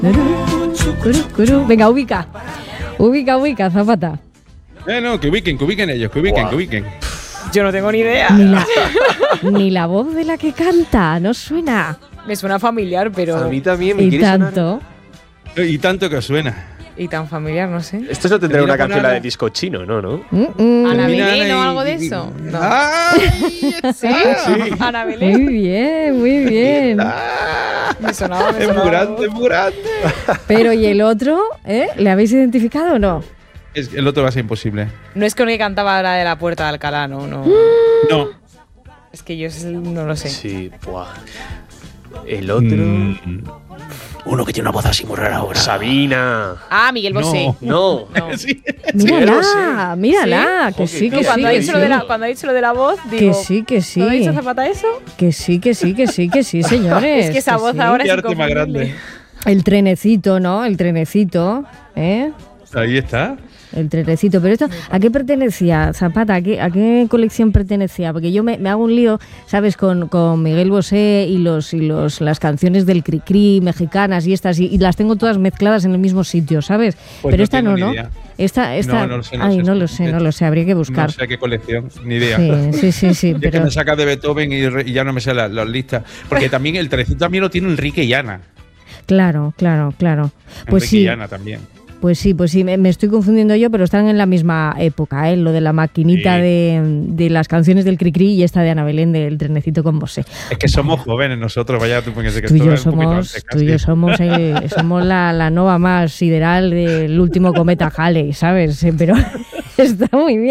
Venga, ubica, Zapata. No, que ubiquen ellos, que ubiquen. Yo no tengo ni idea. Ni la voz de la que canta, no suena. Me suena familiar, pero... A mí también me Y quiere sonar. tanto. Y tanto que os suena. Y tan familiar, no sé. Esto no tendrá una Termina con canción la Ana. de disco chino, ¿no? Ana Mira, Belén o Ana algo de eso. No. ¡Ay! ¿Sí? Ana Belén. Muy bien. Me sonaba. Es muy grande. Pero ¿y el otro? ¿Le habéis identificado o no? El otro va a ser imposible. No es con el que cantaba la de la Puerta de Alcalá, no. No. Es que yo no lo sé. Sí, buah. El otro. Uno que tiene una voz así muy rara ahora. Sabina. Ah, Miguel Bosé. No. No. Sí. Mírala, ¿Sí? que sí, Joder, que Cuando ha sí. dicho lo de la, cuando ha dicho lo de la voz, Que digo... sí, que sí. ¿No ha dicho Zapata eso? Que sí, señores. Es que esa voz sí. ahora Qué es arte más grande. inconfundible. El trenecito, ¿no? El trenecito, ¿eh? Ahí está. El trenecito. Pero esto, ¿a qué pertenecía, Zapata? ¿A qué colección pertenecía? Porque yo me hago un lío, ¿sabes? Con Miguel Bosé y las canciones del Cricri mexicanas y estas, y las tengo todas mezcladas en el mismo sitio, ¿sabes? Pues Pero no esta tengo no, ni ¿no? idea. Esta, no lo sé, habría que buscar. No sé a qué colección, ni idea. Sí. Es que pero me sacas de Beethoven y ya no me sé las listas. Porque también el trenecito también lo tiene Enrique y Ana. claro. Pues Enrique sí. y Ana también. Pues sí, me estoy confundiendo yo, pero están en la misma época, ¿eh? Lo de la maquinita Sí. de las canciones del Cricri y esta de Ana Belén del trenecito con Bosé. Es que somos jóvenes nosotros, vaya tú, porque Tú y yo somos la nova más sideral del último cometa Halley, ¿sabes? Pero está muy bien.